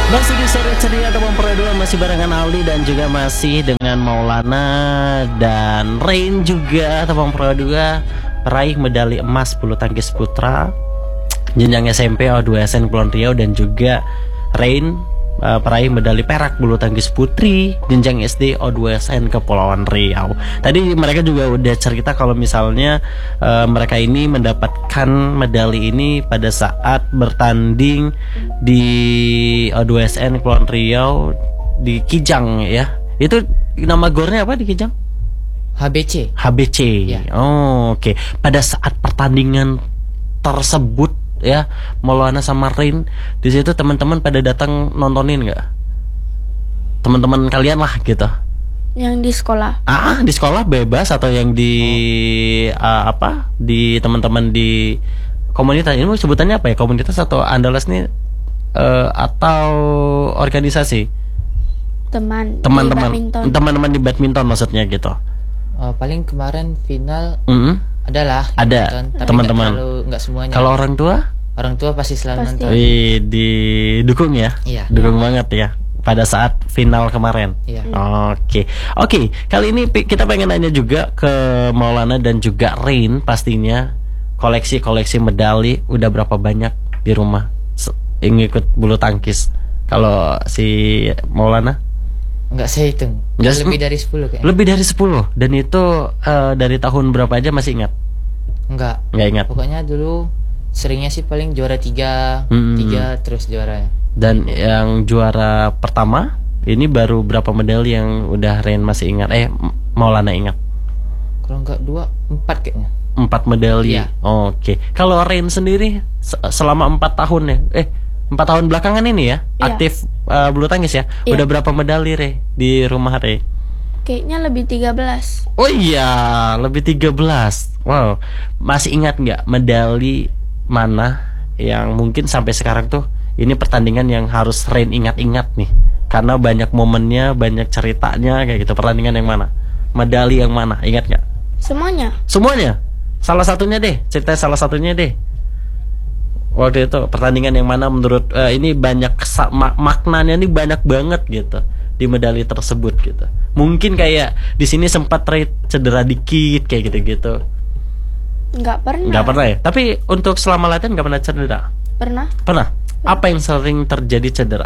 Masih di sore ceria teman Pro 2, masih barengan Aldi dan juga masih dengan Maulana dan Rain juga teman Pro 2, peraih medali emas bulu tangkis putra jenjang SMP O2SN Kepulauan Riau, dan juga Rain peraih medali perak bulu tangkis putri jenjang SD O2SN Kepulauan Riau. Tadi mereka juga udah cerita kalau misalnya mereka ini mendapatkan medali ini pada saat bertanding di O2SN Kepulauan Riau di Kijang ya. Itu nama gornya apa di Kijang? HBC. HBC. Ya. Oh, oke. Pada saat pertandingan tersebut ya, Maulana sama Rain di situ, teman-teman pada datang nontonin nggak? Teman-teman kalian lah gitu. Yang di sekolah. Di sekolah bebas atau yang di di teman-teman di komunitas ini sebutannya apa ya? Komunitas atau Andalas nih atau organisasi? Teman-teman di badminton maksudnya gitu. Paling kemarin final Ada nonton, teman-teman. Nggak semuanya. Kalau orang tua? Orang tua pasti selalu nonton. Wih, didukung ya? Iya. Dukung banget ya pada saat final kemarin. Iya. Oke. Kali ini kita pengen nanya juga ke Maulana dan juga Rain, pastinya koleksi medali udah berapa banyak di rumah yang ikut bulu tangkis. Kalau si Maulana? Enggak saya hitung. Lebih dari 10 kayaknya. Lebih dari 10. Dan itu dari tahun berapa aja masih ingat? Enggak ingat. Pokoknya dulu seringnya sih paling juara 3 terus juara. Dan yang juara pertama ini baru berapa medali yang udah Rain masih ingat? Maulana ingat? Kalau enggak 2, 4 kayaknya. 4 medali. Iya. Oke. Kalau Rain sendiri selama 4 tahun ya, 4 tahun belakangan ini ya, aktif bulu tangkis ya. Iya. Udah berapa medali Re di rumah Re? Kayaknya lebih 13. Oh iya, lebih 13. Wow. Masih ingat nggak medali mana yang mungkin sampai sekarang tuh ini pertandingan yang harus Rain ingat-ingat nih? Karena banyak momennya, banyak ceritanya kayak gitu. Pertandingan yang mana? Medali yang mana? Ingat nggak? Semuanya? Salah satunya deh. Cerita salah satunya deh. Waktu itu pertandingan yang mana menurut ini banyak maknanya nih, banyak banget gitu di medali tersebut gitu. Mungkin kayak di sini sempat cedera dikit kayak gitu-gitu. Nggak pernah ya. Tapi untuk selama latihan nggak pernah cedera. Pernah. Apa yang sering terjadi cedera?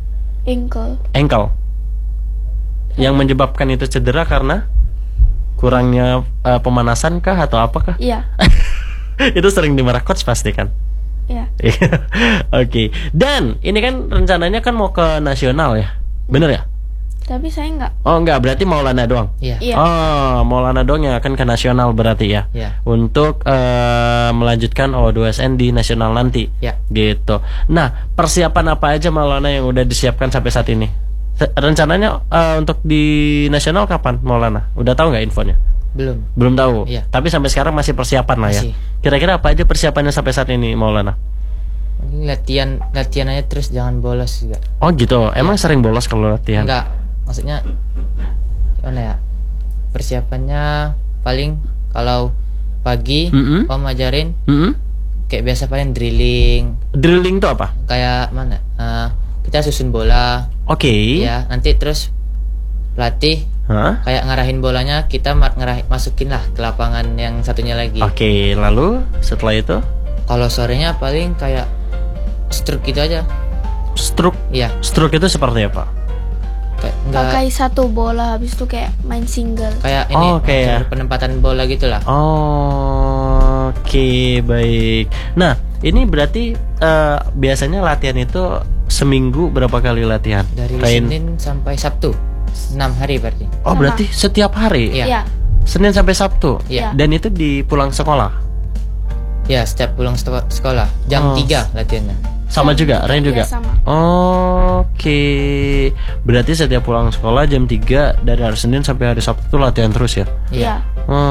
Ankle. Yang menyebabkan itu cedera karena kurangnya pemanasan kah atau apakah? Iya. Itu sering dimarah coach pasti kan? Iya. Oke. Dan ini kan rencananya kan mau ke nasional ya, bener ya? Tapi saya enggak. Oh enggak, berarti Maulana doang. Iya. Oh, Maulana doang yang akan ke nasional berarti ya? Iya. Untuk melanjutkan O2SN di nasional nanti. Iya. Gitu. Nah, persiapan apa aja Maulana yang udah disiapkan sampai saat ini? Rencananya untuk di nasional kapan Maulana? Udah tahu nggak infonya? Belum tahu. Iya. Tapi sampai sekarang masih persiapan lah ya. Kira-kira apa aja persiapannya sampai saat ini Maulana? Latihan aja terus, jangan bolos juga. Oh gitu. Emang sering bolos kalau latihan? Enggak. Maksudnya gimana ya? Persiapannya paling kalau pagi Om ajarin kayak biasa paling drilling. Drilling tuh apa? Kayak mana? Kita susun bola. Oke. Ya, nanti terus pelatih kayak ngarahin bolanya, kita masukin lah ke lapangan yang satunya lagi. Oke, lalu setelah itu? Kalau sorenya paling kayak stroke gitu aja. Stroke? Iya. Stroke itu seperti apa? Pakai satu bola, habis itu kayak main single. Kayak ini, kayak penempatan bola gitulah. Oke, baik. Nah, ini berarti biasanya latihan itu seminggu berapa kali latihan? Dari Senin sampai Sabtu. 6 hari berarti. Oh, berarti setiap hari? Iya. Senin sampai Sabtu? Iya. Dan itu di pulang sekolah? Ya, setiap pulang sekolah. Jam 3 latihannya. Sama juga, Rain juga? Iya, sama. Oke. Berarti setiap pulang sekolah jam 3 dari hari Senin sampai hari Sabtu itu latihan terus ya? Iya.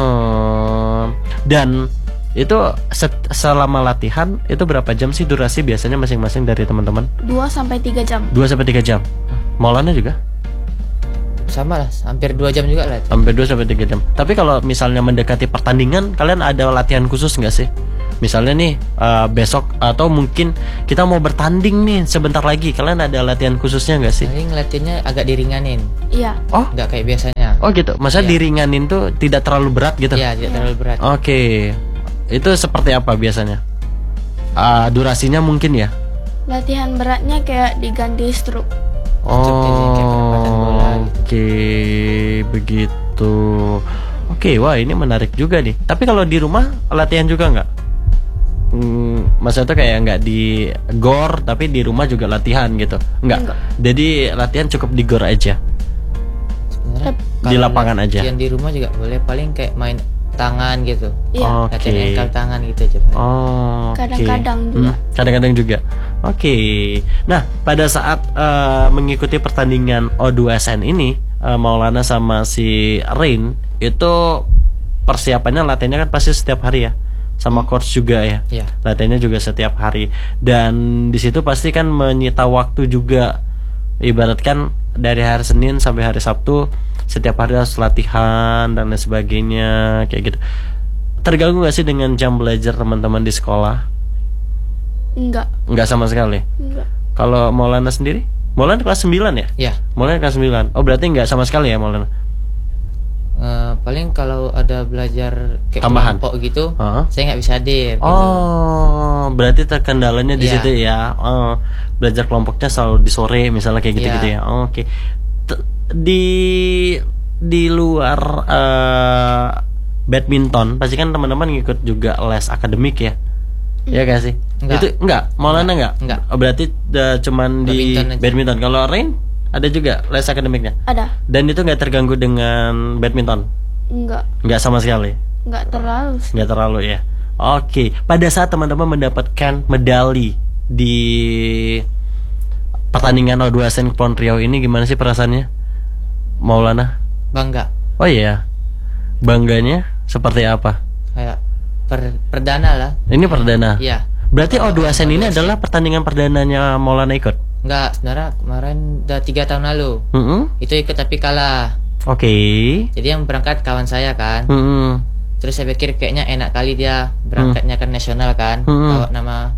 Dan itu selama latihan itu berapa jam sih durasi biasanya masing-masing dari teman-teman? 2-3 jam. 2-3 jam. Maulana juga? Sama lah, hampir 2 jam juga lah. Hampir 2-3 jam. Tapi kalau misalnya mendekati pertandingan, kalian ada latihan khusus nggak sih? Misalnya nih besok atau mungkin kita mau bertanding nih sebentar lagi, kalian ada latihan khususnya nggak sih? Paling latihannya agak diringanin. Iya. Oh, Nggak kayak biasanya. oh gitu. Masa diringanin tuh tidak terlalu berat gitu? Iya, tidak terlalu berat. Oke. Itu seperti apa biasanya? Durasinya mungkin ya? Latihan beratnya kayak diganti stroke. Kayak perempatan bola gitu. Oke, begitu. Oke, wah ini menarik juga nih. Tapi kalau di rumah latihan juga nggak? Maksudnya tuh kayak nggak di gor, tapi di rumah juga latihan gitu? Nggak. Jadi latihan cukup di gor aja? Sebenarnya Di lapangan aja? Latihan di rumah juga boleh. Paling kayak main tangan gitu. Iya. Latihan ankle tangan gitu aja. Oh, Kadang-kadang juga. Kadang-kadang juga. Oke. Nah, pada saat mengikuti pertandingan O2SN ini, Maulana sama si Rain itu persiapannya latihannya kan pasti setiap hari ya, sama coach juga ya. Iya. Latihannya juga setiap hari. Dan di situ pasti kan menyita waktu juga. Ibaratkan dari hari Senin sampai hari Sabtu setiap hari harus latihan dan lain sebagainya kayak gitu. Terganggu gak sih dengan jam belajar teman-teman di sekolah? Enggak sama sekali. Enggak. Kalau Maulana sendiri? Maulana kelas 9 ya? Iya. Maulana kelas 9. Oh, berarti enggak sama sekali ya Maulana? Paling kalau ada belajar kayak Tambahan? kelompok gitu, Heeh. saya nggak bisa hadir. Gitu. Oh, berarti terkendalanya di Iya. situ ya. Oh, belajar kelompoknya selalu di sore misalnya kayak gitu-gitu ya. Iya. Oh, oke. Di luar badminton, pasti kan teman-teman ngikut juga les akademik ya. Iya gak sih? Enggak. Itu enggak, Maulana enggak? Enggak. Oh, berarti cuman di Badminton aja. badminton. Kalau Rain ada juga les akademiknya. Ada. Dan itu enggak terganggu dengan badminton. Enggak sama sekali. Enggak terlalu. Enggak terlalu ya. Oke, pada saat teman-teman mendapatkan medali di pertandingan O2SN Kepulauan Riau ini, gimana sih perasaannya, Maulana? Bangga. Oh iya, bangganya seperti apa? Kayak perdana lah. Ini perdana. Iya. Berarti O2SN ini adalah pertandingan perdananya Maulana ikut? Enggak, sebenarnya kemarin udah 3 tahun lalu. Itu ikut tapi kalah. Oke. Jadi yang berangkat kawan saya kan. Terus saya pikir kayaknya enak kali dia berangkatnya kan nasional kan. Bawa nama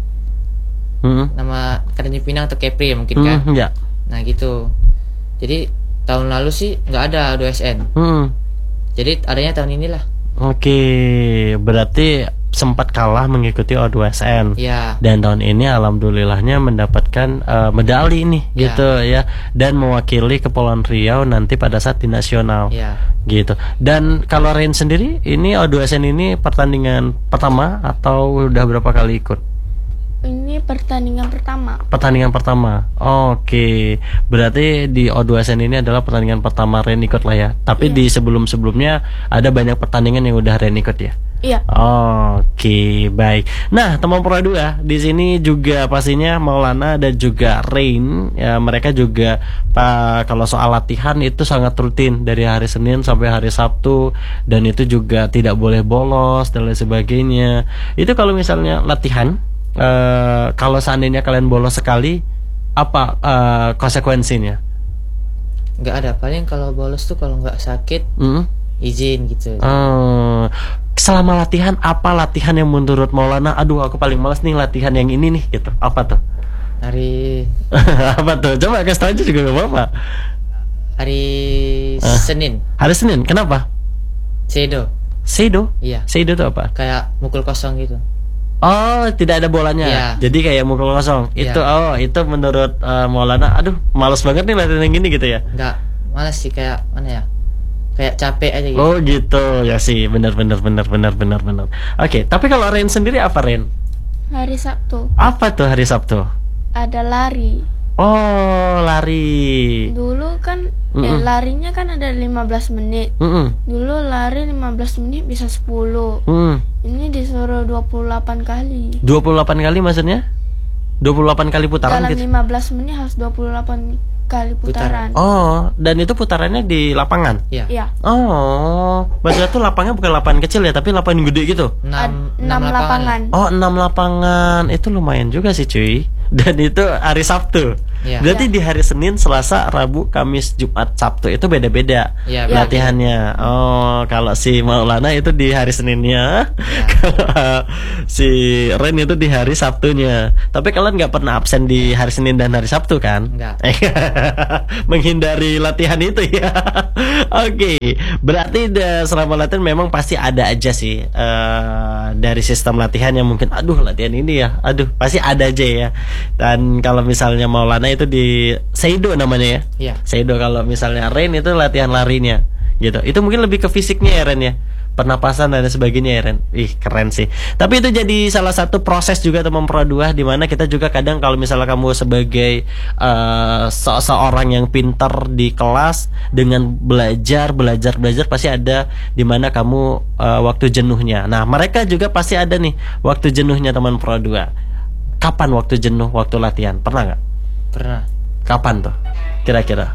Akademi Pinang atau Kepri mungkin kan. Ya. Nah gitu. Jadi tahun lalu sih nggak ada O2SN. Jadi adanya tahun inilah. Oke, berarti sempat kalah mengikuti O2SN. Iya. Dan tahun ini alhamdulillahnya mendapatkan medali nih Ya. gitu ya, dan mewakili Kepulauan Riau nanti pada saat di nasional. Iya. Gitu. Dan kalau Rain sendiri, ini O2SN ini pertandingan pertama atau udah berapa kali ikut? Ini pertandingan pertama. Pertandingan pertama. Oke. Berarti di O2SN ini adalah pertandingan pertama Rain ikut lah ya. Tapi Iya. di sebelum-sebelumnya ada banyak pertandingan yang udah Rain ikut ya. Iya. Oke, baik. Nah, teman Pro 2 di sini juga pastinya Maulana dan juga Rain ya, mereka juga kalau soal latihan itu sangat rutin dari hari Senin sampai hari Sabtu, dan itu juga tidak boleh bolos dan lain sebagainya. Itu kalau misalnya latihan, kalau seandainya kalian bolos sekali, apa konsekuensinya? Nggak ada. Paling kalau bolos tuh kalau nggak sakit izin gitu. Selama latihan, apa latihan yang menurut Maulana, aduh aku paling malas nih latihan yang ini nih gitu, apa tuh? Hari Apa tuh? Coba kasih tau aja juga gak apa-apa. hari Senin. Hari Senin, kenapa? Seido. Seido? Iya. Seido tuh apa? Kayak mukul kosong gitu. Oh, tidak ada bolanya. Iya. Jadi kayak mukul kosong. Iya. Itu menurut Maulana, aduh malas banget nih latihan yang gini gitu ya. Nggak, malas sih, kayak mana ya? Kayak capek aja gitu. Oh gitu ya sih, benar. Oke, tapi kalau Rain sendiri apa Rain? Hari Sabtu Apa tuh hari Sabtu? ada lari. Oh, lari. Dulu kan larinya kan ada 15 menit. Dulu lari 15 menit bisa 10. Ini disuruh 28 kali. 28 kali maksudnya? 28 kali putaran Dalam gitu. 15 menit harus 28 kali putaran. Oh, dan itu putarannya di lapangan? Iya. Iya. Oh, maksudnya tuh lapangnya bukan lapangan kecil ya, tapi lapangan gede gitu. 6 lapangan. Oh, 6 lapangan. Itu lumayan juga sih cuy. Dan itu hari Sabtu. Ya. Berarti di hari Senin, Selasa, Rabu, Kamis, Jumat, Sabtu itu beda-beda Ya, latihannya. Oh, kalau si Maulana itu di hari Seninnya, kalau si Ren itu di hari Sabtunya. Tapi kalian nggak pernah absen di hari Senin dan hari Sabtu kan? Enggak. Menghindari latihan itu ya. Oke, berarti selama latihan memang pasti ada aja sih dari sistem latihan yang mungkin aduh latihan ini ya, aduh pasti ada aja ya. Dan kalau misalnya Maulana itu di Seido namanya ya. Iya. Seido, kalau misalnya Ren itu latihan larinya gitu. Itu mungkin lebih ke fisiknya ya Ren ya. Pernapasan dan sebagainya ya Ren. Ih keren sih. Tapi itu jadi salah satu proses juga teman Pro 2, di mana kita juga kadang kalau misalnya kamu sebagai seorang yang pintar di kelas dengan belajar pasti ada di mana kamu waktu jenuhnya. Nah, mereka juga pasti ada nih waktu jenuhnya teman Pro 2. Kapan waktu jenuh waktu latihan? Pernah nggak? Pernah. Kapan tuh? Kira-kira?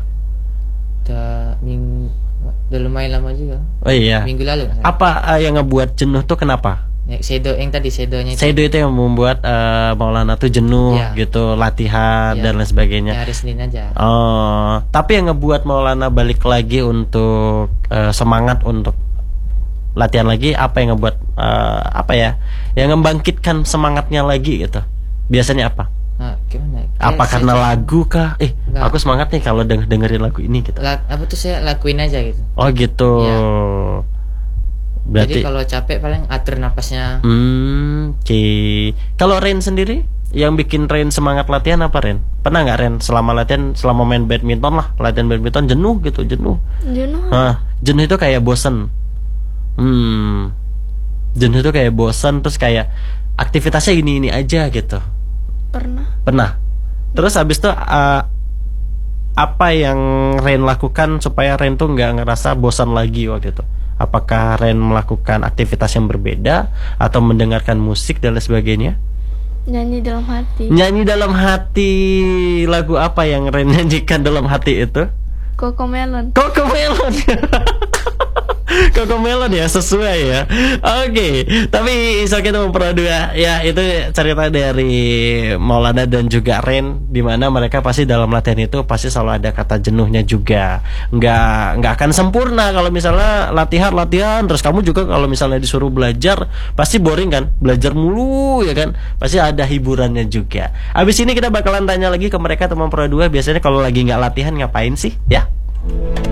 Udah lumayan lama juga. Oh iya. Minggu lalu. Apa yang ngebuat jenuh tuh kenapa? Ya, yang tadi sedonya itu. Sedo itu yang membuat Maulana tuh jenuh gitu, latihan dan lain sebagainya. Ya, hari Senin aja. Oh, tapi yang ngebuat Maulana balik lagi untuk semangat untuk latihan lagi, apa yang ngebuat apa ya? Yang membangkitkan semangatnya lagi gitu. Biasanya apa? Nah, gimana? Apa karena lagu kah? Aku semangat nih kalau dengerin lagu ini gitu. Apa tuh saya lakuin aja gitu. Oh gitu. Ya. Berarti jadi kalau capek paling atur napasnya. Oke. Kalau Ren sendiri, yang bikin Ren semangat latihan apa Ren? Pernah nggak Ren selama latihan, selama main badminton lah, latihan badminton jenuh gitu, jenuh. Jenuh itu kayak bosen. Jenuh itu kayak bosen, terus kayak aktivitasnya ini aja gitu. Pernah. Terus habis itu apa yang Ren lakukan supaya Ren tuh nggak ngerasa bosan lagi waktu itu? Apakah Ren melakukan aktivitas yang berbeda atau mendengarkan musik dan lain sebagainya? Nyanyi dalam hati. Nyanyi dalam hati. Lagu apa yang Ren nyanyikan dalam hati itu? Cocomelon. Cocomelon. Cocomelon ya, sesuai ya. Oke, tapi oke teman Pro 2 ya, itu cerita dari Maulana dan juga Ren, dimana mereka pasti dalam latihan itu pasti selalu ada kata jenuhnya juga. Nggak akan sempurna kalau misalnya latihan terus kamu juga kalau misalnya disuruh belajar pasti boring kan, belajar mulu ya kan, pasti ada hiburannya juga. Abis ini kita bakalan tanya lagi ke mereka teman Pro 2, biasanya kalau lagi nggak latihan ngapain sih ya.